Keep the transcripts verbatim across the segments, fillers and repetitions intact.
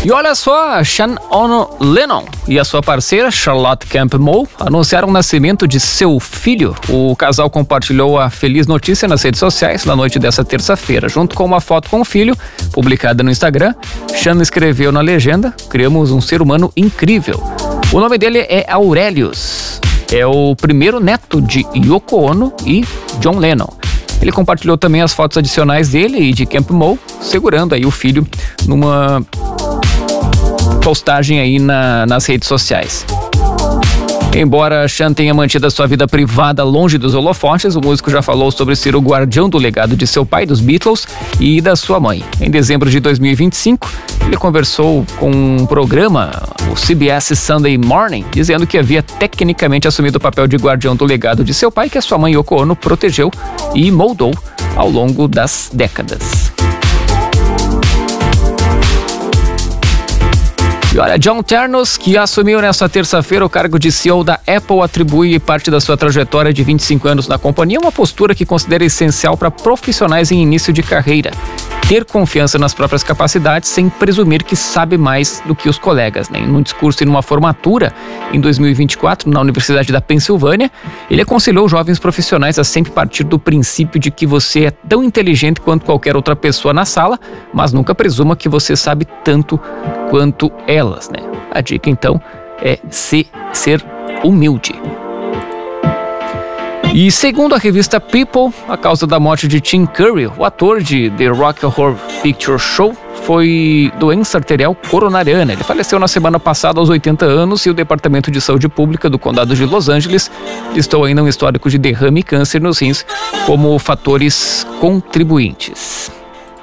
E olha só, Sean Lennon e a sua parceira Charlotte Campbell anunciaram o nascimento de seu filho. O casal compartilhou a feliz notícia nas redes sociais na noite dessa terça-feira. Junto com uma foto com o filho, publicada no Instagram, Sean escreveu na legenda: "Criamos um ser humano incrível". O nome dele é Aurelius. É o primeiro neto de Yoko Ono e John Lennon. Ele compartilhou também as fotos adicionais dele e de Campbell, segurando aí o filho numa postagem aí na, nas redes sociais. Embora Sean tenha mantido a sua vida privada longe dos holofotes, o músico já falou sobre ser o guardião do legado de seu pai, dos Beatles, e da sua mãe. Em dezembro de dois mil e vinte e cinco, ele conversou com um programa, o C B S Sunday Morning, dizendo que havia tecnicamente assumido o papel de guardião do legado de seu pai, que a sua mãe Yoko Ono protegeu e moldou ao longo das décadas. E olha, John Ternos, que assumiu nesta terça-feira o cargo de C E O da Apple, atribui parte da sua trajetória de vinte e cinco anos na companhia, uma postura que considera essencial para profissionais em início de carreira. Ter confiança nas próprias capacidades sem presumir que sabe mais do que os colegas, né? Num discurso e numa formatura em dois mil e vinte e quatro na Universidade da Pensilvânia, ele aconselhou jovens profissionais a sempre partir do princípio de que você é tão inteligente quanto qualquer outra pessoa na sala, mas nunca presuma que você sabe tanto quanto elas, né? A dica, então, é se, ser humilde. E segundo a revista People, a causa da morte de Tim Curry, o ator de The Rocky Horror Picture Show, foi doença arterial coronariana. Ele faleceu na semana passada aos oitenta anos e o Departamento de Saúde Pública do Condado de Los Angeles listou ainda um histórico de derrame e câncer nos rins como fatores contribuintes.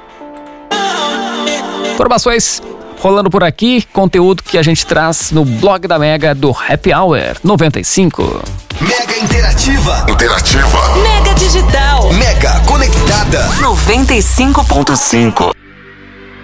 Informações rolando por aqui, conteúdo que a gente traz no blog da Mega do Happy Hour noventa e cinco. Mega Interativa. Interativa. Mega Digital. Mega Conectada. noventa e cinco ponto cinco.